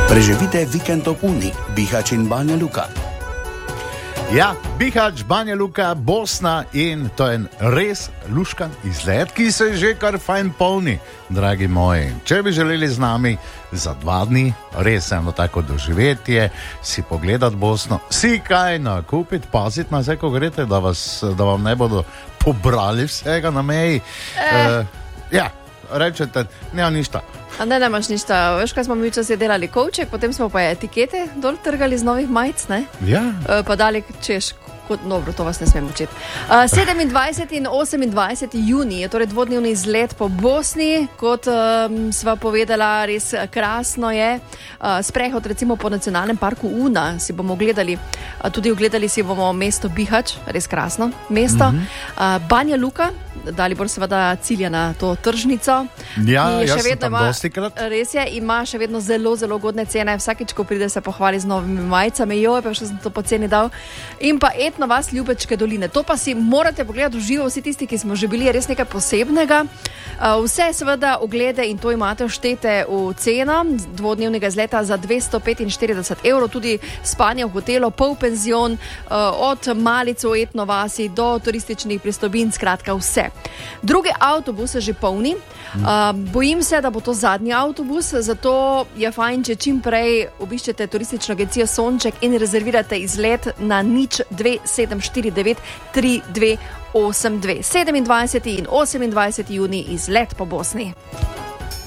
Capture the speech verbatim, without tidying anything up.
Preživite vikend v Puni, Bihać in Banja Luka. Ja, Bihać, Banja Luka, Bosna in to je res luškan izlet, ki se že kar fajn polni, dragi moji. Če bi želeli z nami za dva dni res eno tako doživetje, si pogledati Bosno, si kaj nakupiti, paziti na vse, ko greste, da, vas, da vam ne bodo pobrali vsega na meji. Eh. Uh, ja, rečete, nema ništa. A ne, nemaš ništa. Veš, kaj smo mi včasih delali kovček, potem smo pa etikete dol trgali z novih majic, ne? Ja. E, pa dali češ, kot dobro, to vas ne smem učiti. Uh, sedemindvajseti in osemindvajseti junij je torej dvodnevni izlet po Bosni, kot um, sva povedala, res krasno je. Uh, sprehod recimo po nacionalnem parku Una si bomo gledali, uh, tudi ogledali si bomo mesto Bihać, res krasno mesto. Mm-hmm. uh, Banja Luka, Dalibor seveda cilja na to tržnico. Ja, jaz sem tam dosti krat. Res je, ima še vedno zelo, zelo ugodne cene. Vsakič, ko pride, se pohvali z novimi majicami. Joj, pa še sem to poceni dal. In pa etno vas Ljubečke doline. To pa si morate pogledati v živo, vsi tisti, ki smo že bili, res nekaj posebnega. Vse seveda oglede in to imate vštete v ceno dvodnevnega izleta za dvesto petinštirideset evrov, tudi spanje v hotelu, pol penzion, od malice v etno vasi do turističnih pristojbin, skratka vse. Drugi avtobus je že polni. Uh, bojim se, da bo to zadnji avtobus, zato je fajn, če čim prej obiščete turistično agencijo Sonček in rezervirate izlet na nič dve sedem štiri devet tri dve osem dve. sedemindvajseti in osemindvajseti junij izlet po Bosni.